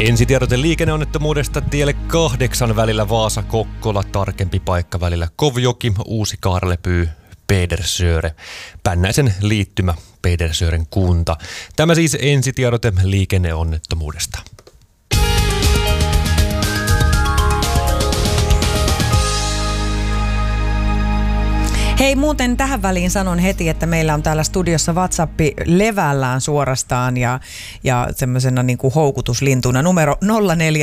Ensitiedote liikenneonnettomuudesta tielle 8 välillä Vaasa-Kokkola, tarkempi paikka välillä Kovjoki, Uusi-Kaarlepyy, Pedersöre, Pännäisen liittymä, Pedersören kunta. Tämä siis ensitiedote liikenneonnettomuudesta. Hei, muuten tähän väliin sanon heti, että meillä on täällä studiossa WhatsApp levällään suorastaan ja semmoisena niin kuin houkutuslintuna numero 0401455666.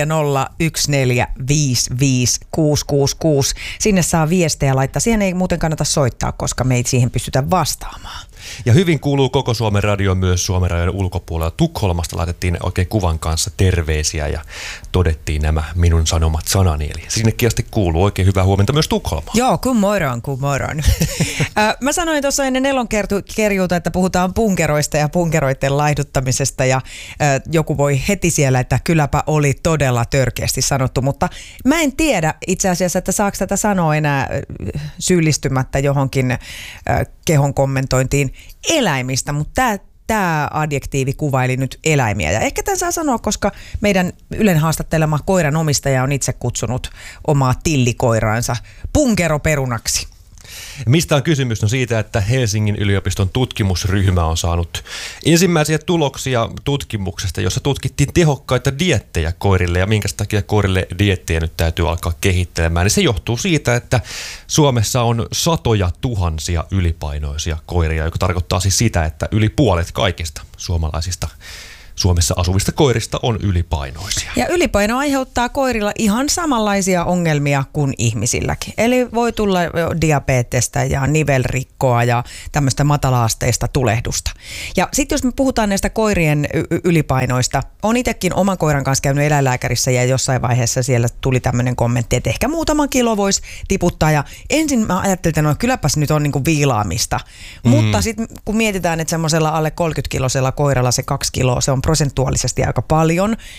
Sinne saa viestejä laittaa. Siihen ei muuten kannata soittaa, koska me ei siihen pystytä vastaamaan. Ja hyvin kuuluu koko Suomen radio myös Suomen radion ulkopuolella. Tukholmasta laitettiin oikein kuvan kanssa terveisiä ja todettiin nämä minun sanomat sanani. Eli sinnekin asti kuuluu oikein hyvää huomenta myös Tukholmaan. Joo, kun moron. Mä sanoin tuossa ennen elonkerjuuta, että puhutaan punkeroista ja punkeroiden laihduttamisesta ja joku voi heti siellä, että kylläpä oli todella törkeästi sanottu, mutta mä en tiedä itse asiassa, että saako tätä sanoa enää syyllistymättä johonkin kehon kommentointiin eläimistä, mutta tämä adjektiivi kuvaili nyt eläimiä. Ja ehkä tämän saa sanoa, koska meidän Ylen haastattelema koiran omistaja on itse kutsunut omaa tillikoiraansa punkeroperunaksi. Mistä on kysymys? No siitä, että Helsingin yliopiston tutkimusryhmä on saanut ensimmäisiä tuloksia tutkimuksesta, jossa tutkittiin tehokkaita dieettejä koirille ja minkä takia koirille dieettejä nyt täytyy alkaa kehittelemään. Niin se johtuu siitä, että Suomessa on satoja tuhansia ylipainoisia koiria, joka tarkoittaa siis sitä, että yli puolet kaikista suomalaisista Suomessa asuvista koirista on ylipainoisia. Ja ylipaino aiheuttaa koirilla ihan samanlaisia ongelmia kuin ihmisilläkin. Eli voi tulla diabetesta ja nivelrikkoa ja tämmöistä matalaasteista tulehdusta. Ja sitten jos me puhutaan näistä koirien ylipainoista, olen itsekin oman koiran kanssa käynyt eläinlääkärissä ja jossain vaiheessa siellä tuli tämmöinen kommentti, että ehkä muutama kilo voisi tiputtaa. Ja ensin mä ajattelin, että no kylläpäs nyt on niinku viilaamista. Mutta sitten kun mietitään, että semmoisella alle 30-kilosella koiralla se 2 kiloa, se on prosentuaalisesti aika paljon,